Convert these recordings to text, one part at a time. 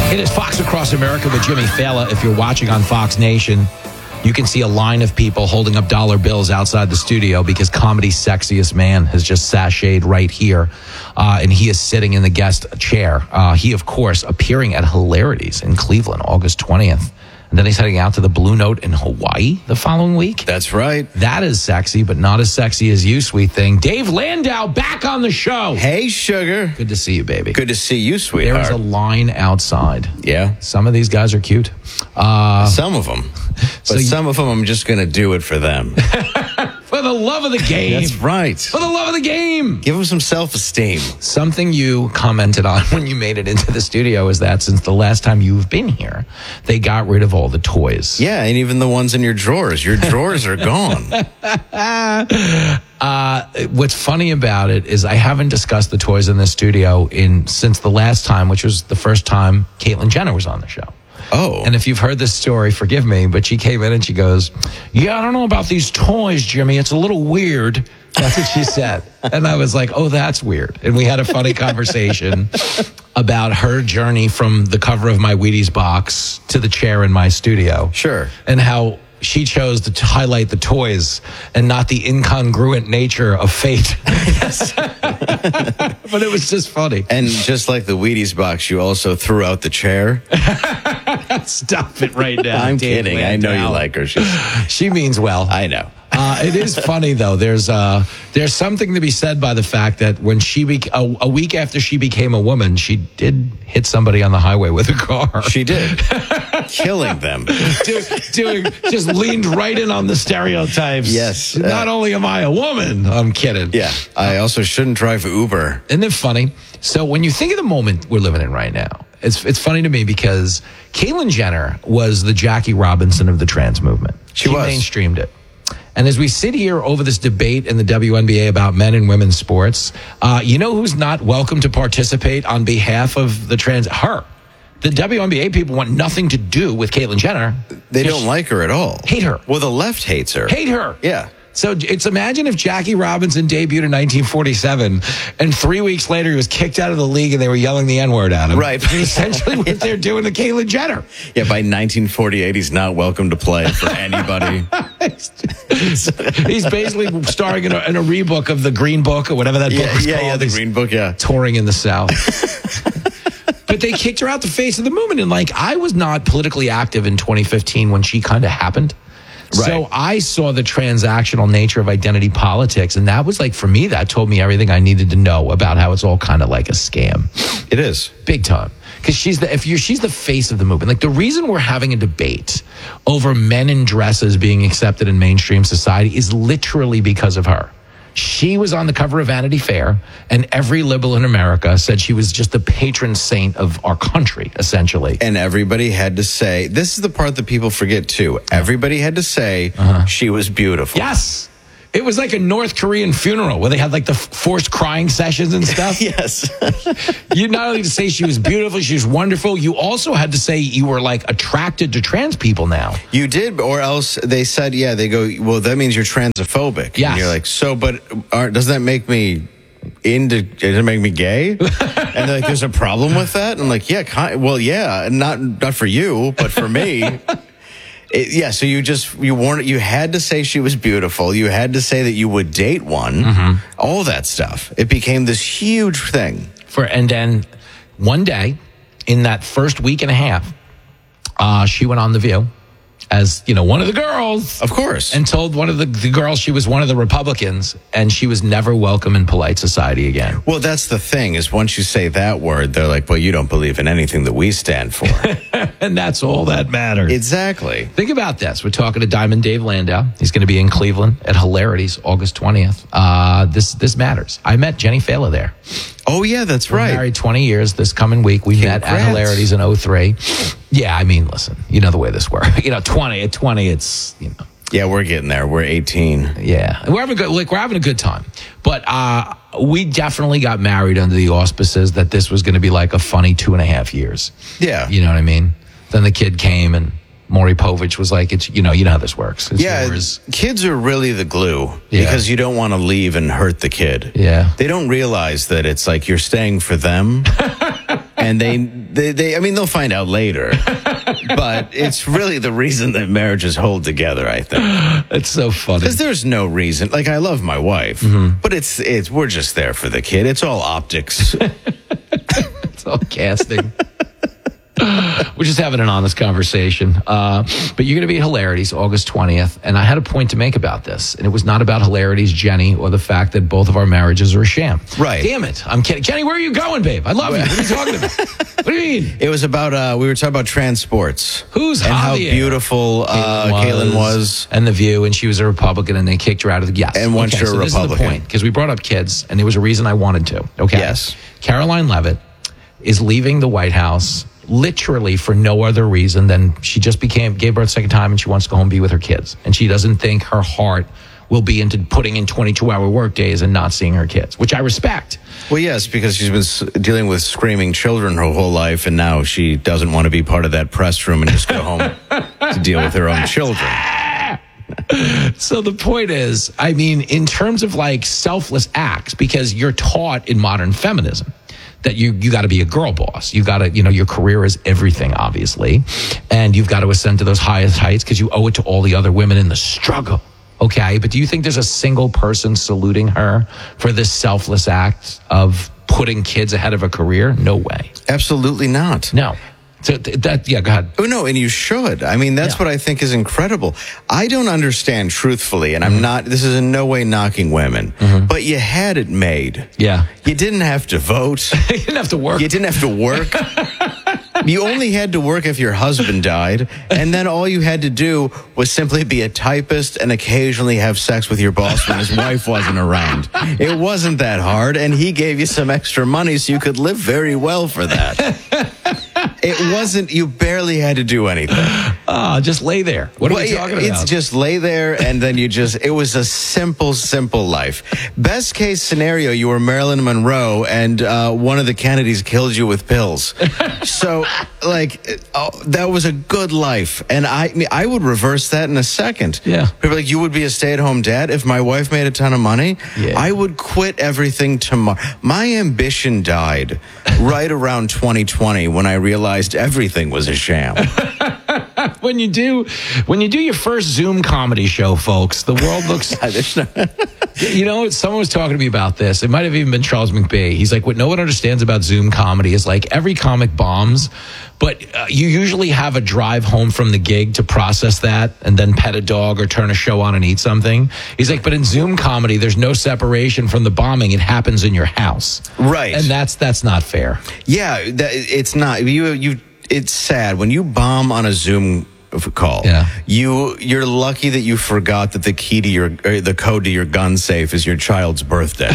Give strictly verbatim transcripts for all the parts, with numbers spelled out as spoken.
It is Fox Across America with Jimmy Fallon. If you're watching on Fox Nation, you can see a line of people holding up dollar bills outside the studio because comedy's sexiest man has just sashayed right here. Uh, and he is sitting in the guest chair. Uh, he, of course, appearing at Hilarities in Cleveland, August twentieth. And then he's heading out to the Blue Note in Hawaii the following week. That's right. That is sexy, but not as sexy as you, sweet thing. Dave Landau back on the show. Hey, sugar. Good to see you, baby. Good to see you, sweetheart. There is a line outside. Yeah. Some of these guys are cute. Uh, some of them. But so you, some of them, I'm just going to do it for them. For the love of the game. That's right. For the love of the game. Give them some self-esteem. Something you commented on when you made it into the studio is that since the last time you've been here, they got rid of all the toys. Yeah, and even the ones in your drawers. Your drawers are gone. uh, what's funny about it is I haven't discussed the toys in the studio in since the last time, which was the first time Caitlyn Jenner was on the show. Oh. And if you've heard this story, forgive me, but she came in and she goes, yeah, I don't know about these toys, Jimmy. It's a little weird. That's what she said. And I was like, oh, that's weird. And we had a funny conversation about her journey from the cover of my Wheaties box to the chair in my studio. Sure. And how she chose to highlight the toys and not the incongruent nature of fate. Yes. But it was just funny. And just like the Wheaties box, you also threw out the chair. Stop it right now. I'm Dave kidding. Landau. I know you like her. She's... She means well. I know. Uh, it is funny, though. There's uh, there's something to be said by the fact that when she be- a, a week after she became a woman, she did hit somebody on the highway with a car. She did. Killing them. Do, doing just leaned right in on the stereotypes. Yes. Uh, Not only am I a woman, I'm kidding. Yeah. I also shouldn't drive Uber. Isn't it funny? So when you think of the moment we're living in right now, it's it's funny to me because Caitlyn Jenner was the Jackie Robinson of the trans movement. She, she was. mainstreamed it. And as we sit here over this debate in the W N B A about men and women's sports, uh, you know who's not welcome to participate on behalf of the trans? Her. The W N B A people want nothing to do with Caitlyn Jenner. They don't like her at all. Hate her. Well, the left hates her. Hate her. Yeah. So it's imagine if Jackie Robinson debuted in nineteen forty-seven and three weeks later he was kicked out of the league and they were yelling the N-word at him. Right. Essentially what yeah. they're doing to Caitlyn Jenner. Yeah, by nineteen forty-eight, he's not welcome to play for anybody. He's basically starring in a, in a rebook of the Green Book or whatever that yeah, book was yeah, called. Yeah, the He's Green Book, yeah. Touring in the South. But they kicked her out the face of the movement. And like, I was not politically active in twenty fifteen when she kind of happened. Right. So I saw the transactional nature of identity politics. And that was like, for me, that told me everything I needed to know about how it's all kind of like a scam. It is. Big time. Because she's the, if you're, she's the face of the movement. Like the reason we're having a debate over men in dresses being accepted in mainstream society is literally because of her. She was on the cover of Vanity Fair, and every liberal in America said she was just the patron saint of our country, essentially. And everybody had to say, this is the part that people forget too. Everybody had to say uh-huh. she was beautiful. Yes. It was like a North Korean funeral where they had like the forced crying sessions and stuff. Yes. You not only to say she was beautiful, she was wonderful, you also had to say you were like attracted to trans people now. You did, or else they said, yeah, they go, well, that means you're transphobic. Yes. And you're like, so, but aren't, doesn't that make me into, does it make me gay? And they're like, there's a problem with that? And I'm like, yeah, kind, well, yeah, not, not for you, but for me. It, yeah, so you just, you warned, you had to say she was beautiful. You had to say that you would date one. Mm-hmm. All that stuff. It became this huge thing. For And then one day, in that first week and a half, uh, she went on The View as, you know, one of the girls. Of course. And told one of the, the girls she was one of the Republicans, and she was never welcome in polite society again. Well, that's the thing, is once you say that word, they're like, well, you don't believe in anything that we stand for. And that's all that matters. Exactly. Think about this. We're talking to Diamond Dave Landau. He's going to be in Cleveland at Hilarities August twentieth. Uh, this this matters. I met Jenny Fallon there. Oh, yeah, that's We're right. married twenty years this coming week. We Congrats. met at Hilarities in oh three. Yeah, I mean, listen, you know the way this works. You know, twenty at twenty, it's, you know. Yeah, we're getting there. We're eighteen. Yeah. We're having a good, like, we're having a good time. But uh, we definitely got married under the auspices that this was going to be like a funny two and a half years. Yeah. You know what I mean? Then the kid came and Maury Povich was like, "It's you know, you know how this works." It's yeah, yours. Kids are really the glue Yeah. because you don't want to leave and hurt the kid. Yeah. They don't realize that it's like you're staying for them. And and they, they, they, I mean, they'll find out later, but it's really the reason that marriages hold together, I think. It's so funny. Because there's no reason. Like, I love my wife, mm-hmm. but it's, it's, we're just there for the kid. It's all optics. It's all casting. We're just having an honest conversation. Uh, but you're going to be at Hilarities August twentieth. And I had a point to make about this. And it was not about Hilarities, Jenny, or the fact that both of our marriages are a sham. Right. Damn it. I'm kidding. Jenny, where are you going, babe? I love you. What are you talking about? What do you mean? It was about, uh, we were talking about transports. Who's And Javier? how beautiful uh, Caitlin was. And The View. And she was a Republican and they kicked her out of the, yes. And once okay, you're so a this is the Republican. point. Because we brought up kids and there was a reason I wanted to. Okay. Yes. Caroline Leavitt is leaving the White House literally for no other reason than she just became, gave birth a second time and she wants to go home and be with her kids. And she doesn't think her heart will be into putting in twenty-two hour work days and not seeing her kids, which I respect. Well, yes, because she's been s- dealing with screaming children her whole life, and now she doesn't want to be part of that press room and just go home to deal with her own children. So the point is, I mean, in terms of like selfless acts, because you're taught in modern feminism that you you got to be a girl boss. You got to, you know, your career is everything, obviously. And you've got to ascend to those highest heights because you owe it to all the other women in the struggle. Okay. But do you think there's a single person saluting her for this selfless act of putting kids ahead of a career? No way. Absolutely not. No. So th- that, yeah, go ahead. Oh, no, and you should. I mean, that's Yeah. what I think is incredible. I don't understand, truthfully, and I'm not, this is in no way knocking women, Mm-hmm. but you had it made. Yeah. You didn't have to vote. You didn't have to work. You didn't have to work. You only had to work if your husband died, and then all you had to do was simply be a typist and occasionally have sex with your boss when his wife wasn't around. It wasn't that hard, and he gave you some extra money so you could live very well for that. It wasn't, you barely had to do anything. Ah, just lay there. What Well, are we talking it's about? just lay there and then you just, it was a simple, simple life. Best case scenario, you were Marilyn Monroe and uh, one of the Kennedys killed you with pills. So, like, oh, that was a good life. And I, I mean, I would reverse that in a second. Yeah. People are like, you would be a stay-at-home dad if my wife made a ton of money? Yeah. I would quit everything tomorrow. My ambition died right around twenty twenty when I realized everything was a sham. when you do when you do your first Zoom comedy show, folks, the world looks you know, someone was talking to me about this. It might have even been Charles McBee. He's like, what no one understands about Zoom comedy is like every comic bombs, but uh, you usually have a drive home from the gig to process that and then pet a dog or turn a show on and eat something. He's like, but in Zoom comedy, there's no separation from the bombing. It happens in your house. Right. And that's that's not fair. Yeah, that, it's not. You, you. It's sad when you bomb on a Zoom call. Yeah. You, you're lucky that you forgot that the key to your, or the code to your gun safe is your child's birthday.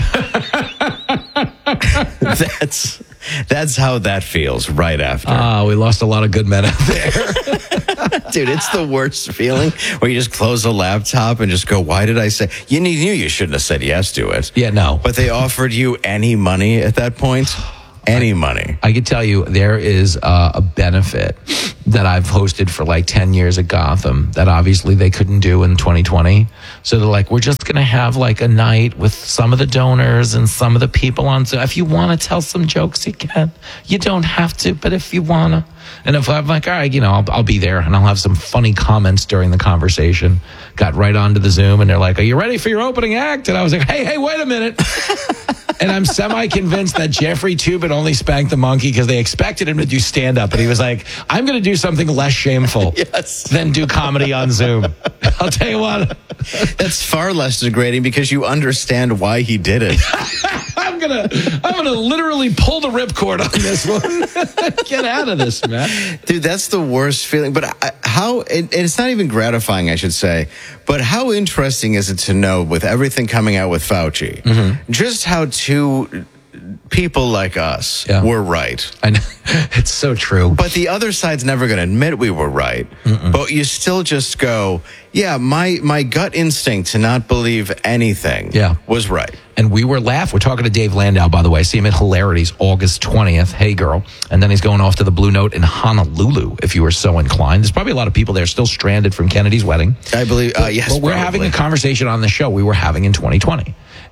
that's that's how that feels right after. Ah, we lost a lot of good men out there. Dude, it's the worst feeling where you just close the laptop and just go, why did I say? You knew you shouldn't have said yes to it. Yeah, no. But they offered you any money at that point. Any money. I can tell you there is uh, a benefit that I've hosted for like ten years at Gotham that obviously they couldn't do in twenty twenty. So they're like, we're just going to have like a night with some of the donors and some of the people on Zoom. If you want to tell some jokes, you can. You don't have to, but if you want to. And if I'm like, all right, you know, I'll, I'll be there and I'll have some funny comments during the conversation. Got right onto the Zoom and they're like, are you ready for your opening act? And I was like, hey, hey, wait a minute. And I'm semi-convinced that Jeffrey Toobin only spanked the monkey because they expected him to do stand-up. And he was like, I'm going to do something less shameful Yes. than do comedy on Zoom. I'll tell you what. That's far less degrading because you understand why he did it. I'm going to I'm gonna literally pull the ripcord on this one. Get out of this, man. Dude, that's the worst feeling. But I, how, and it's not even gratifying, I should say, but how interesting is it to know with everything coming out with Fauci, mm-hmm. just how two people like us Yeah. were right. I know. It's so true. But the other side's never going to admit we were right. Mm-mm. But you still just go, yeah, my, my gut instinct to not believe anything Yeah. was right. And we were laughing. We're talking to Dave Landau, by the way. See him at Hilarities August twentieth. Hey, girl. And then he's going off to the Blue Note in Honolulu, if you were so inclined. There's probably a lot of people there still stranded from Kennedy's wedding. I believe, uh, yes, But we're probably. having a conversation on the show we were having in twenty twenty.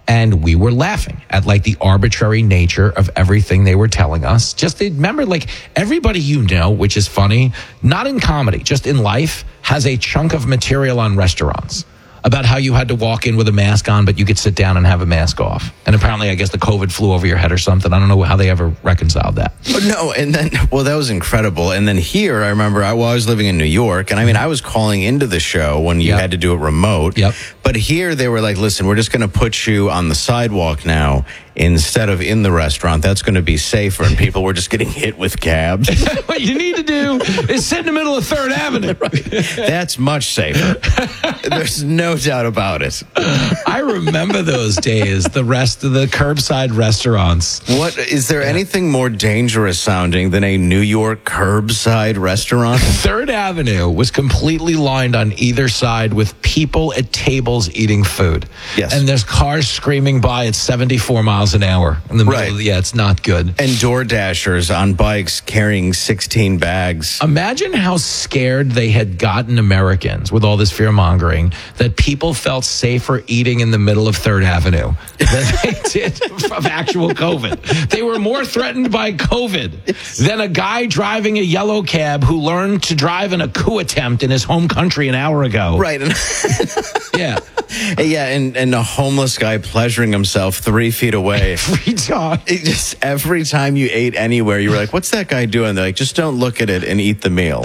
And we were laughing at like the arbitrary nature of everything they were telling us. Just remember, like everybody you know, which is funny, not in comedy, just in life, has a chunk of material on restaurants about how you had to walk in with a mask on, but you could sit down and have a mask off. And apparently, I guess the COVID flew over your head or something. I don't know how they ever reconciled that. Oh, no, and then, well, that was incredible. And then here, I remember I, well, I was living in New York, and I mean, I was calling into the show when you Yep. had to do it remote. Yep. But here, they were like, listen, we're just going to put you on the sidewalk now instead of in the restaurant. That's going to be safer. And people were just getting hit with cabs. What you need to do is sit in the middle of Third Avenue. That's much safer. There's no doubt about it. I remember those days, the rest of the curbside restaurants. What is there anything more dangerous sounding than a New York curbside restaurant? Third Avenue was completely lined on either side with people at tables eating food. Yes. And there's cars screaming by at seventy-four miles an hour in the middle Right. of the, yeah, it's not good. And door dashers on bikes carrying sixteen bags. Imagine how scared they had gotten Americans with all this fear mongering that people felt safer eating in the middle of Third Avenue than they did of actual COVID. They were more threatened by COVID than a guy driving a yellow cab who learned to drive in a coup attempt in his home country an hour ago. Right. And Yeah. yeah, and, and a homeless guy pleasuring himself three feet away. Every time. It just every time you ate anywhere, you were like, what's that guy doing? They're like, just don't look at it and eat the meal.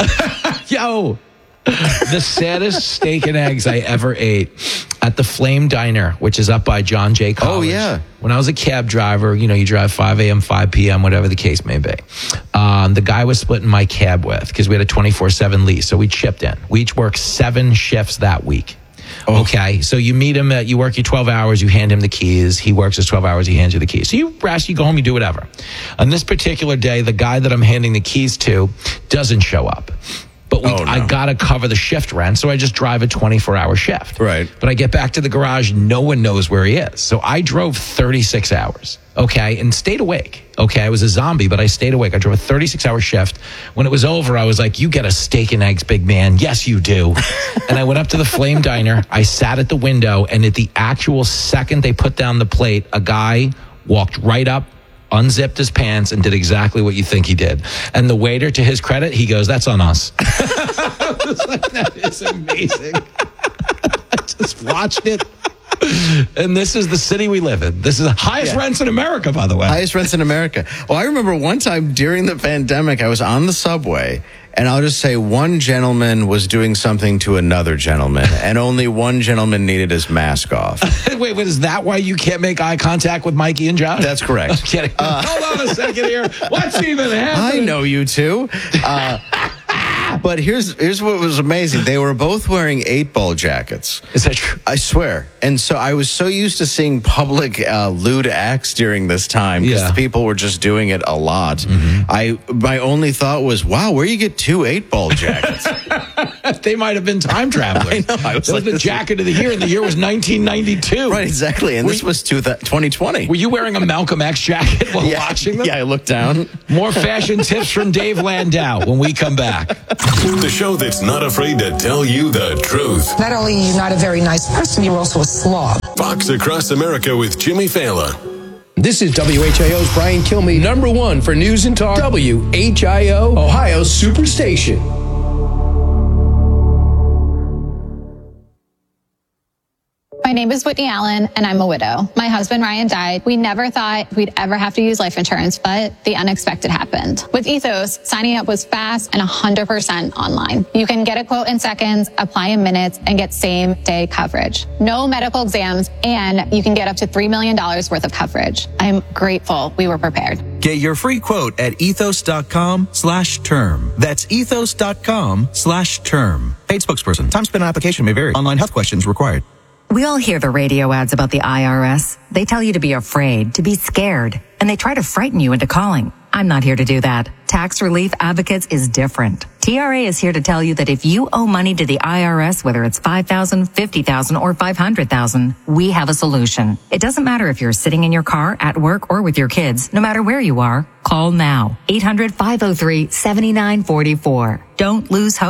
Yo, the saddest steak and eggs I ever ate at the Flame Diner, which is up by John Jay College. Oh, yeah. When I was a cab driver, you know, you drive five a.m., five p.m., whatever the case may be. Um, the guy was splitting my cab with because we had a twenty-four seven lease. So we chipped in. We each worked seven shifts that week. Oh. Okay, so you meet him, at, you work your twelve hours, you hand him the keys. He works his twelve hours, he hands you the keys. So you rest, you go home, you do whatever. On this particular day, the guy that I'm handing the keys to doesn't show up. But we, Oh, no. I got to cover the shift rent, so I just drive a twenty-four hour shift. Right. But I get back to the garage, no one knows where he is. So I drove thirty-six hours, okay, and stayed awake. Okay, I was a zombie, but I stayed awake. I drove a thirty-six hour shift. When it was over, I was like, you get a steak and eggs, big man. Yes, you do. And I went up to the Flame Diner. I sat at the window, and at the actual second they put down the plate, a guy walked right up, unzipped his pants, and did exactly what you think he did. And the waiter, to his credit, he goes, that's on us. I was like, that is amazing. I just watched it. And this is the city we live in. This is the highest Yeah. rents in America, by the way. Highest rents in America. Well, I remember one time during the pandemic, I was on the subway, and I'll just say one gentleman was doing something to another gentleman, and only one gentleman needed his mask off. Wait, wait, is that why you can't make eye contact with Mikey and Josh? That's correct. I'm kidding. Hold on a second here. What's even happening? I know you two. Uh, but here's here's what was amazing. They were both wearing eight ball jackets. Is that true? I swear. And so I was so used to seeing public uh, lewd acts during this time because Yeah. people were just doing it a lot. Mm-hmm. I my only thought was, wow, where you get two eight ball jackets? They might have been time travelers. I know, I was that like, was the this- jacket of the year, and the year was nineteen ninety-two. Right, exactly. And Were this you- was two th- twenty twenty. Were you wearing a Malcolm X jacket while yeah, watching them? Yeah, I looked down. More fashion tips from Dave Landau when we come back. The show that's not afraid to tell you the truth. Not only are you not a very nice person, you're also a slob. Fox Across America with Jimmy Fallon. This is W H I O's Brian Kilmeade, number one for news and talk. W H I O, Ohio's Superstation. My name is Whitney Allen, and I'm a widow. My husband, Ryan, died. We never thought we'd ever have to use life insurance, but the unexpected happened. With Ethos, signing up was fast and one hundred percent online. You can get a quote in seconds, apply in minutes, and get same-day coverage. No medical exams, and you can get up to three million dollars worth of coverage. I'm grateful we were prepared. Get your free quote at ethos.com slash term. That's ethos.com slash term. Paid spokesperson. Time spent on application may vary. Online health questions required. We all hear the radio ads about the I R S. They tell you to be afraid, to be scared, and they try to frighten you into calling. I'm not here to do that. Tax Relief Advocates is different. T R A is here to tell you that if you owe money to the I R S, whether it's five thousand dollars, fifty thousand dollars, or five hundred thousand dollars, we have a solution. It doesn't matter if you're sitting in your car, at work, or with your kids. No matter where you are, call now. eight hundred, five oh three, seven nine four four. Don't lose hope.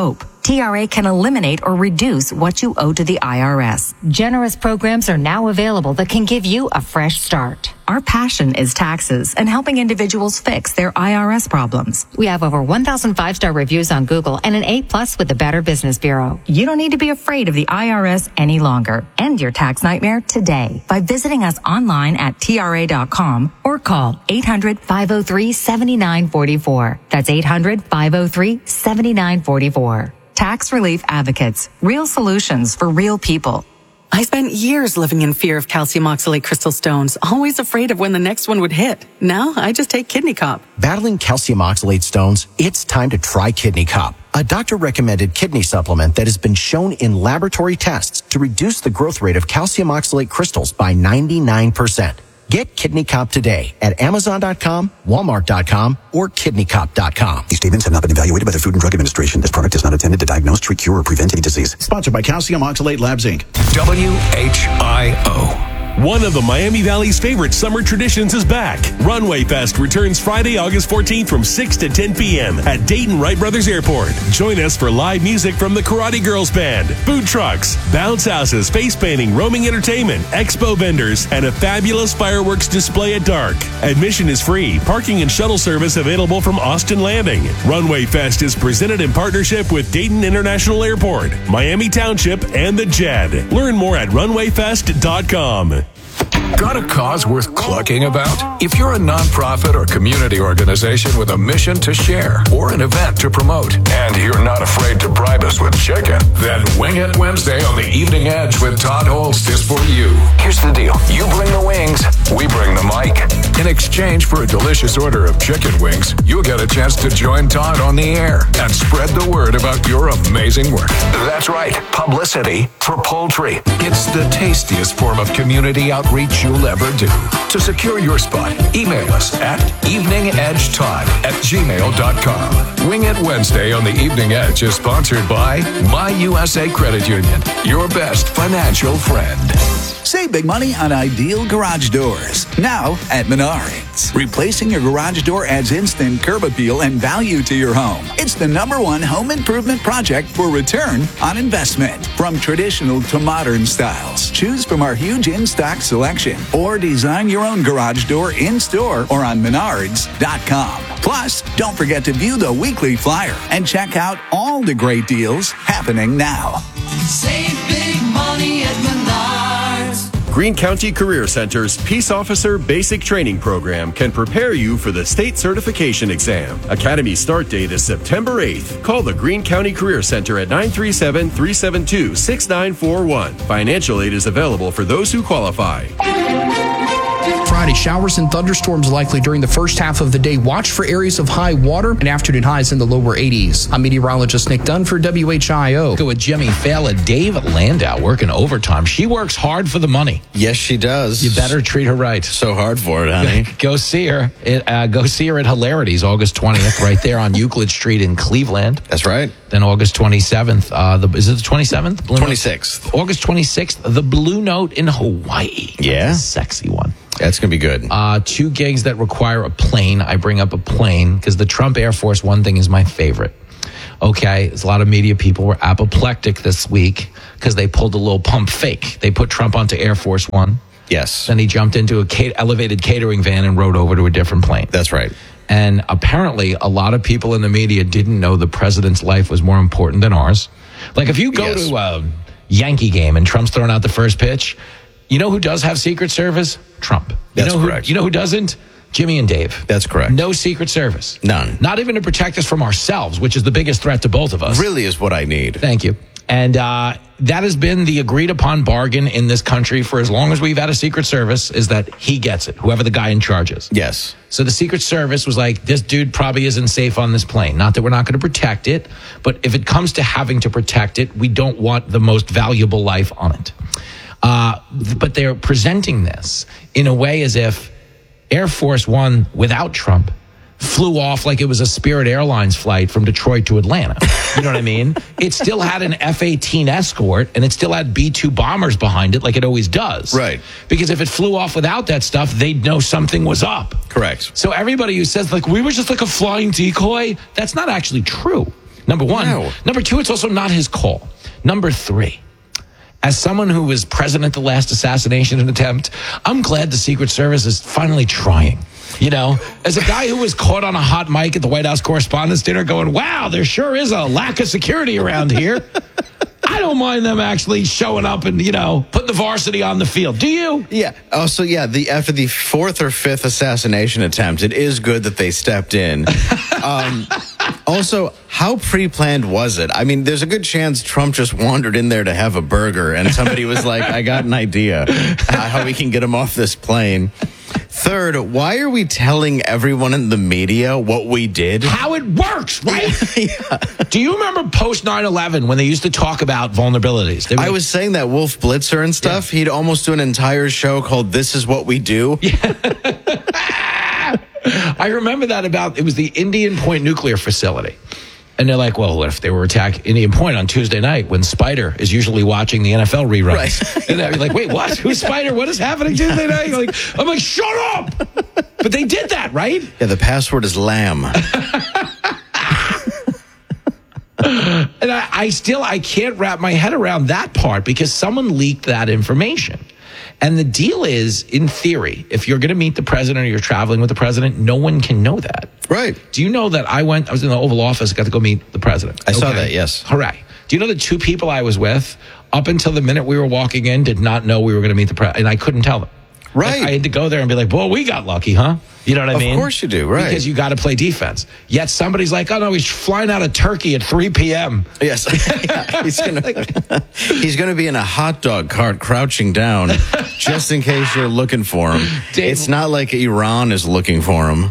T R A can eliminate or reduce what you owe to the I R S. Generous programs are now available that can give you a fresh start. Our passion is taxes and helping individuals fix their I R S problems. We have over one thousand five-star reviews on Google and an A plus with the Better Business Bureau. You don't need to be afraid of the I R S any longer. End your tax nightmare today by visiting us online at T R A dot com or call eight hundred, five oh three, seven nine four four. That's eight hundred, five oh three, seven nine four four. Tax Relief Advocates. Real solutions for real people. I spent years living in fear of calcium oxalate crystal stones, always afraid of when the next one would hit. Now I just take Kidney Cop. Battling calcium oxalate stones? It's time to try Kidney Cop, a doctor-recommended kidney supplement that has been shown in laboratory tests to reduce the growth rate of calcium oxalate crystals by ninety-nine percent. Get Kidney Cop today at Amazon dot com, Walmart dot com, or Kidney Cop dot com. These statements have not been evaluated by the Food and Drug Administration. This product is not intended to diagnose, treat, cure, or prevent any disease. Sponsored by Calcium Oxalate Labs, Incorporated. W H I O. One of the Miami Valley's favorite summer traditions is back. Runway Fest returns Friday, August fourteenth from six to ten p.m. at Dayton Wright Brothers Airport. Join us for live music from the Karate Girls Band, food trucks, bounce houses, face painting, roaming entertainment, expo vendors, and a fabulous fireworks display at dark. Admission is free. Parking and shuttle service available from Austin Landing. Runway Fest is presented in partnership with Dayton International Airport, Miami Township, and the J E D. Learn more at runway fest dot com. Got a cause worth clucking about? If you're a nonprofit or community organization with a mission to share or an event to promote, and you're not afraid to bribe us with chicken, then Wing It Wednesday on the Evening Edge with Todd Holst is for you. Here's the deal. You bring the wings, we bring the mic. In exchange for a delicious order of chicken wings, you'll get a chance to join Todd on the air and spread the word about your amazing work. That's right. Publicity for poultry. It's the tastiest form of community outreach you'll ever do. To secure your spot, email us at eveningedgetodd at gmail dot com. Wing It Wednesday on the Evening Edge is sponsored by My U S A Credit Union, your best financial friend. Save big money on ideal garage doors. Now at Menards. Replacing your garage door adds instant curb appeal and value to your home. It's the number one home improvement project for return on investment. From traditional to modern styles, choose from our huge in-stock selection or design your own garage door in-store or on menards dot com. Plus, don't forget to view the weekly flyer and check out all the great deals happening now. Save big money at Menards. Greene County Career Center's Peace Officer Basic Training Program can prepare you for the state certification exam. Academy start date is September eighth. Call the Greene County Career Center at nine three seven, three seven two, six nine four one. Financial aid is available for those who qualify. Friday, showers and thunderstorms likely during the first half of the day. Watch for areas of high water and afternoon highs in the lower eighties. I'm meteorologist Nick Dunn for W H I O. Go with Jimmy Fallon. Dave Landau working overtime. She works hard for the money. Yes, she does. You better treat her right. So hard for it, honey. Go see her. It, uh, go see her at Hilarities, August twentieth, right there on Euclid Street in Cleveland. That's right. Then August twenty-seventh. Uh, the, is it the twenty-seventh? Blue twenty-sixth. Note? August twenty-sixth, the Blue Note in Hawaii. Yeah. Sexy one. That's going to be good. Uh, two gigs that require a plane. I bring up a plane because the Trump Air Force One thing is my favorite. Okay, there's a lot of media people were apoplectic this week because they pulled a little pump fake. They put Trump onto Air Force One. Yes. Then he jumped into a cat- elevated catering van and rode over to a different plane. That's right. And apparently a lot of people in the media didn't know the president's life was more important than ours. Like if you go yes. to a Yankee game and Trump's throwing out the first pitch, you know who does have Secret Service? Trump. You That's know who, correct. You know who doesn't? Jimmy and Dave. That's correct. No Secret Service. None. Not even to protect us from ourselves, which is the biggest threat to both of us. Really is what I need. Thank you. And uh, that has been the agreed upon bargain in this country for as long as we've had a Secret Service, is that he gets it, whoever the guy in charge is. Yes. So the Secret Service was like, this dude probably isn't safe on this plane. Not that we're not going to protect it, but if it comes to having to protect it, we don't want the most valuable life on it. Uh, but they're presenting this in a way as if Air Force One without Trump flew off like it was a Spirit Airlines flight from Detroit to Atlanta. You know what I mean? It still had an F eighteen escort, and it still had B two bombers behind it like it always does. Right. Because if it flew off without that stuff, they'd know something was up. Correct. So everybody who says, like, we were just like a flying decoy, that's not actually true. Number one. No. Number two, it's also not his call. Number three, as someone who was present at the last assassination attempt, I'm glad the Secret Service is finally trying. You know, as a guy who was caught on a hot mic at the White House Correspondents' Dinner going, wow, there sure is a lack of security around here. I don't mind them actually showing up and, you know, putting the varsity on the field. Do you? Yeah. Also, yeah, the after the fourth or fifth assassination attempt, it is good that they stepped in. Um, also, how pre-planned was it? I mean, there's a good chance Trump just wandered in there to have a burger and somebody was like, I got an idea how we can get him off this plane. Third, why are we telling everyone in the media what we did? How it works, right? Yeah. Do you remember post nine eleven when they used to talk about vulnerabilities? They were I like, was saying that Wolf Blitzer and stuff, yeah. He'd almost do an entire show called This Is What We Do. Yeah. I remember that about, it was the Indian Point nuclear facility. And they're like, well, what if they were attack Indian Point on Tuesday night when Spider is usually watching the N F L reruns? Right. And they're like, wait, what? Who's Spider? What is happening Tuesday night? You're like, I'm like, shut up! But they did that, right? Yeah, the password is lamb. And I, I still, I can't wrap my head around that part because someone leaked that information. And the deal is, in theory, if you're going to meet the president or you're traveling with the president, no one can know that. Right. Do you know that I went, I was in the Oval Office, got to go meet the president. I okay. saw that, yes. Hooray. Do you know the two people I was with, up until the minute we were walking in, did not know we were going to meet the president, and I couldn't tell them. Right. Like, I had to go there and be like, well, we got lucky, huh? You know what I of mean? Of course you do, right. Because you got to play defense. Yet somebody's like, oh, no, he's flying out of Turkey at three p.m. Yes. Yeah, he's going to he's gonna be in a hot dog cart crouching down just in case you're looking for him. Dave, it's not like Iran is looking for him.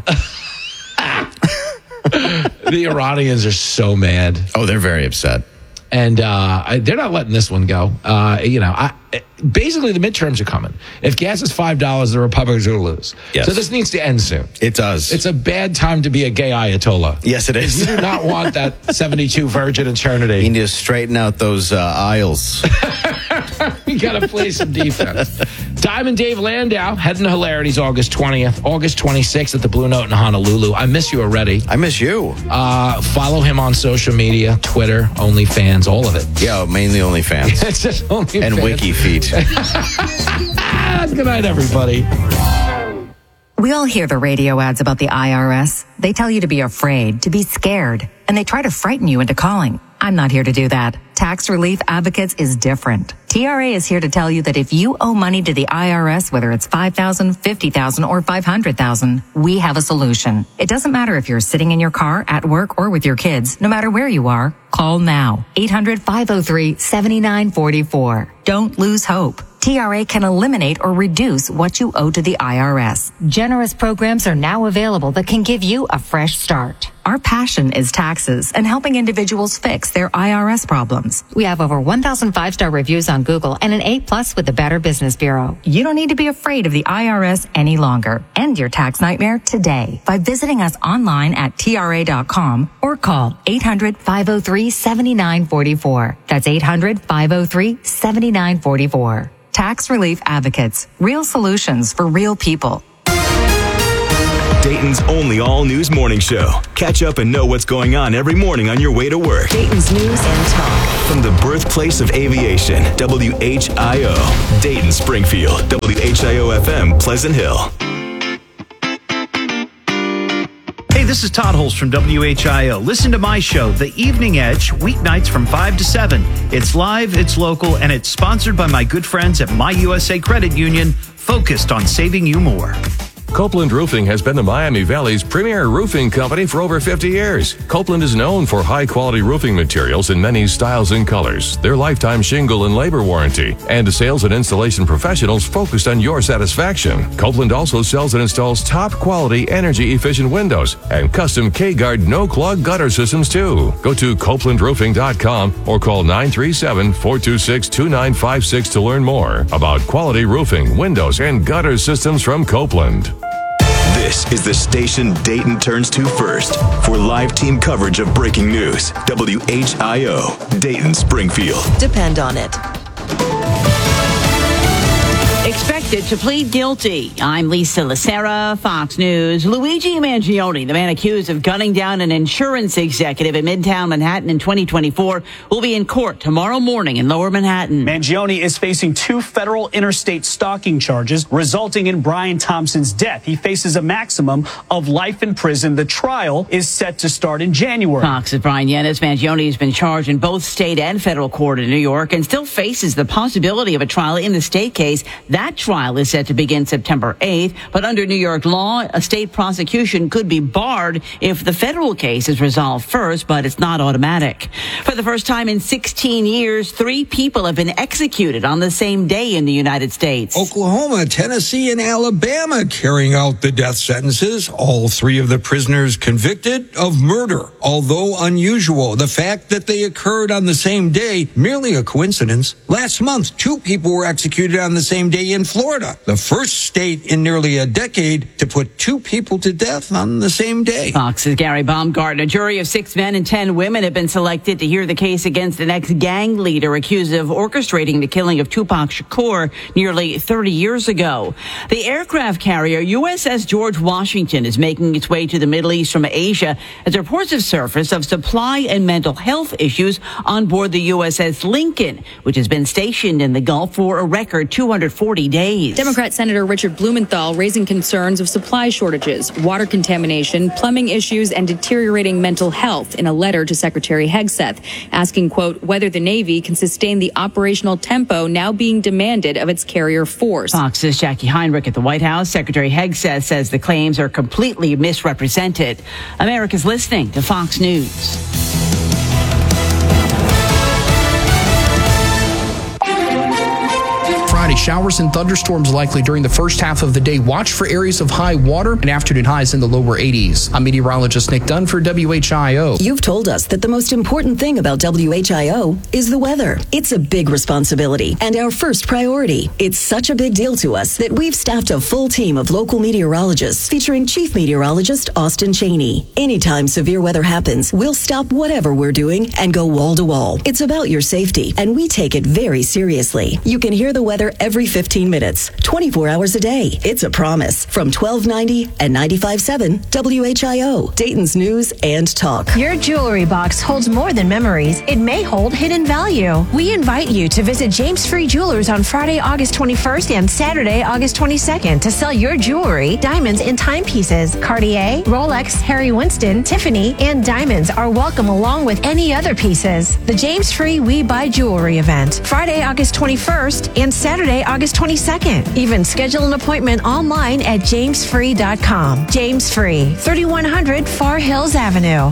The Iranians are so mad. Oh, they're very upset. And uh, I, they're not letting this one go. Uh, you know, I, basically the midterms are coming. If gas is five dollars, the Republicans are going to lose. Yes. So this needs to end soon. It does. It's a bad time to be a gay Ayatollah. Yes, it is. You do not want that seventy-two virgin eternity. You need to straighten out those uh, aisles. You got to play some defense. Diamond Dave Landau heading to Hilarities August twentieth, August twenty-sixth at the Blue Note in Honolulu. I miss you already. I miss you. Uh, follow him on social media, Twitter, OnlyFans, all of it. Yeah, mainly OnlyFans. It's just OnlyFans. And WikiFeet. Good night, everybody. We all hear the radio ads about the I R S. They tell you to be afraid, to be scared, and they try to frighten you into calling. I'm not here to do that. Tax Relief Advocates is different. T R A is here to tell you that if you owe money to the I R S, whether it's five thousand dollars, fifty thousand dollars, or five hundred thousand dollars, we have a solution. It doesn't matter if you're sitting in your car, at work, or with your kids. No matter where you are, call now. eight hundred, five oh three, seven nine four four. Don't lose hope. T R A can eliminate or reduce what you owe to the I R S. Generous programs are now available that can give you a fresh start. Our passion is taxes and helping individuals fix their I R S problems. We have over one thousand five-star reviews on Google and an A plus with the Better Business Bureau. You don't need to be afraid of the I R S any longer. End your tax nightmare today by visiting us online at T R A dot com or call eight hundred, five oh three, seven nine four four. That's eight hundred, five oh three, seven nine four four. Tax Relief Advocates. Real solutions for real people. Dayton's only all-news morning show. Catch up and know what's going on every morning on your way to work. Dayton's News and Talk. From the birthplace of aviation, W H I O. Dayton, Springfield, W H I O F M, Pleasant Hill. Hey, this is Todd Holst from W H I O. Listen to my show, The Evening Edge, weeknights from five to seven. It's live, it's local, and it's sponsored by my good friends at My U S A Credit Union, focused on saving you more. Copeland Roofing has been the Miami Valley's premier roofing company for over fifty years. Copeland is known for high-quality roofing materials in many styles and colors, their lifetime shingle and labor warranty, and sales and installation professionals focused on your satisfaction. Copeland also sells and installs top-quality, energy-efficient windows and custom K-Guard no-clog gutter systems, too. Go to copeland roofing dot com or call nine three seven, four two six, two nine five six to learn more about quality roofing, windows, and gutter systems from Copeland. This is the station Dayton turns to first for live team coverage of breaking news. W H I O, Dayton, Springfield. Depend on it. Expect expected to plead guilty. I'm Lisa Lacera, Fox News. Luigi Mangione, the man accused of gunning down an insurance executive in Midtown Manhattan in twenty twenty-four, will be in court tomorrow morning in Lower Manhattan. Mangione is facing two federal interstate stalking charges resulting in Brian Thompson's death. He faces a maximum of life in prison. The trial is set to start in January. Fox's Brian Yennis. Mangione has been charged in both state and federal court in New York and still faces the possibility of a trial in the state case. That trial is set to begin September eighth, but under New York law, a state prosecution could be barred if the federal case is resolved first, but it's not automatic. For the first time in sixteen years, three people have been executed on the same day in the United States. Oklahoma, Tennessee, and Alabama carrying out the death sentences. All three of the prisoners convicted of murder. Although unusual, the fact that they occurred on the same day, merely a coincidence. Last month, two people were executed on the same day in Florida, the first state in nearly a decade to put two people to death on the same day. Fox's Gary Baumgarten. A jury of six men and ten women have been selected to hear the case against an ex-gang leader accused of orchestrating the killing of Tupac Shakur nearly thirty years ago. The aircraft carrier U S S George Washington is making its way to the Middle East from Asia as reports have surfaced of supply and mental health issues on board the U S S Lincoln, which has been stationed in the Gulf for a record two hundred forty days. Democrat Senator Richard Blumenthal raising concerns of supply shortages, water contamination, plumbing issues, and deteriorating mental health in a letter to Secretary Hegseth, asking, quote, whether the Navy can sustain the operational tempo now being demanded of its carrier force. Fox's Jackie Heinrich at the White House. Secretary Hegseth says the claims are completely misrepresented. America's listening to Fox News. Friday, showers and thunderstorms likely during the first half of the day. Watch for areas of high water and afternoon highs in the lower eighties. I'm meteorologist Nick Dunn for W H I O. You've told us that the most important thing about W H I O is the weather. It's a big responsibility and our first priority. It's such a big deal to us that we've staffed a full team of local meteorologists featuring Chief Meteorologist Austin Cheney. Anytime severe weather happens, we'll stop whatever we're doing and go wall to wall. It's about your safety, and we take it very seriously. You can hear the weather every fifteen minutes, twenty-four hours a day. It's a promise. From twelve ninety and ninety-five point seven W H I O, Dayton's News and Talk. Your jewelry box holds more than memories. It may hold hidden value. We invite you to visit James Free Jewelers on Friday, August twenty-first and Saturday, August twenty-second to sell your jewelry, diamonds, and timepieces. Cartier, Rolex, Harry Winston, Tiffany, and diamonds are welcome along with any other pieces. The James Free We Buy Jewelry event, Friday, August twenty-first and Saturday, August twenty-second. Even schedule an appointment online at james free dot com. James Free, thirty-one hundred Far Hills Avenue.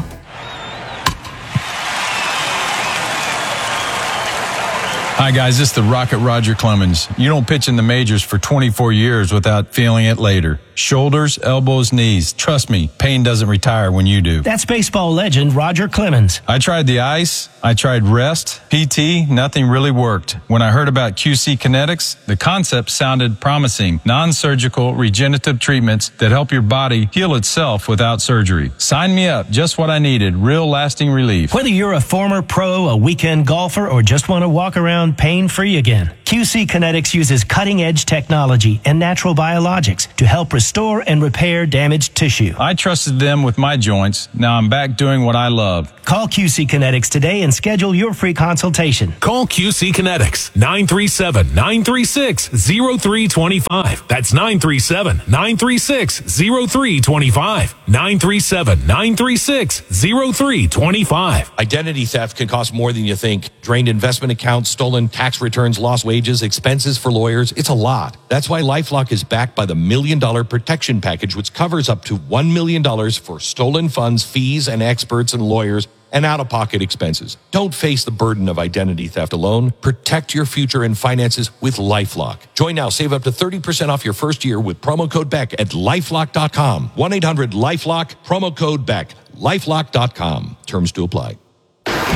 Hi, guys. This is the Rocket Roger Clemens. You don't pitch in the majors for twenty-four years without feeling it later. Shoulders, elbows, knees. Trust me, pain doesn't retire when you do. That's baseball legend Roger Clemens. I tried the ice. I tried rest, P T. Nothing really worked. When I heard about Q C Kinetics, the concept sounded promising. Non-surgical regenerative treatments that help your body heal itself without surgery. Sign me up. Just what I needed. Real lasting relief. Whether you're a former pro, a weekend golfer, or just want to walk around pain-free again, Q C Kinetics uses cutting-edge technology and natural biologics to help restore and repair damaged tissue. I trusted them with my joints. Now I'm back doing what I love. Call Q C Kinetics today and schedule your free consultation. Call Q C Kinetics, nine three seven, nine three six, zero three two five. That's nine three seven, nine three six, zero three two five. nine three seven, nine three six, zero three two five. Identity theft can cost more than you think. Drained investment accounts, stolen tax returns, lost wages, expenses for lawyers. It's a lot. That's why LifeLock is backed by the Million Dollar Protection Package, which covers up to one million dollars for stolen funds, fees, and experts and lawyers, and out-of-pocket expenses. Don't face the burden of identity theft alone. Protect your future and finances with LifeLock. Join now. Save up to thirty percent off your first year with promo code Beck at lifelock dot com. one eight hundred LifeLock, promo code Beck. lifelock dot com. Terms to apply.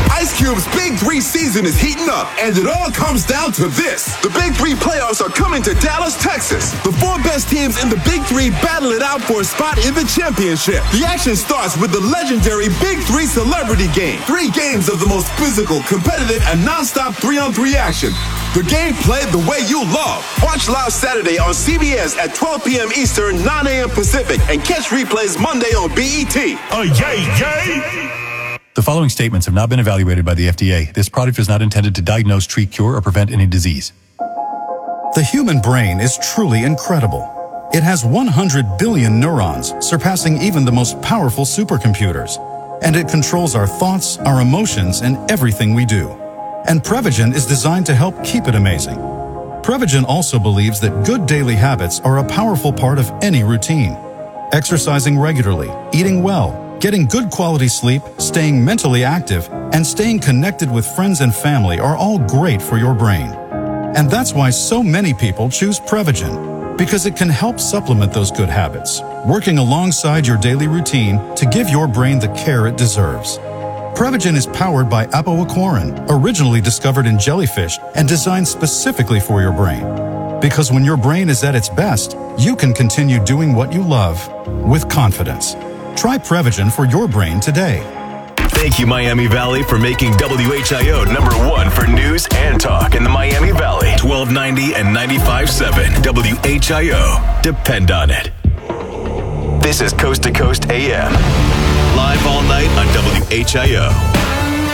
Ice Cube's Big Three season is heating up, and it all comes down to this. The Big Three playoffs are coming to Dallas, Texas. The four best teams in the Big Three battle it out for a spot in the championship. The action starts with the legendary Big Three Celebrity Game. Three games of the most physical, competitive, and non-stop three-on-three action. The game played the way you love. Watch live Saturday on C B S at twelve p.m. Eastern, nine a.m. Pacific, and catch replays Monday on B E T. Oh, yay, yay! The following statements have not been evaluated by the F D A. This product is not intended to diagnose, treat, cure, or prevent any disease. The human brain is truly incredible. It has one hundred billion neurons, surpassing even the most powerful supercomputers. And it controls our thoughts, our emotions, and everything we do. And Prevagen is designed to help keep it amazing. Prevagen also believes that good daily habits are a powerful part of any routine. Exercising regularly, eating well, getting good quality sleep, staying mentally active, and staying connected with friends and family are all great for your brain. And that's why so many people choose Prevagen, because it can help supplement those good habits, working alongside your daily routine to give your brain the care it deserves. Prevagen is powered by apoaquarin, originally discovered in jellyfish and designed specifically for your brain. Because when your brain is at its best, you can continue doing what you love with confidence. Try Prevagen for your brain today. Thank you, Miami Valley, for making W H I O number one for news and talk in the Miami Valley. twelve ninety and ninety-five point seven W H I O. Depend on it. This is Coast to Coast A M. Live all night on W H I O.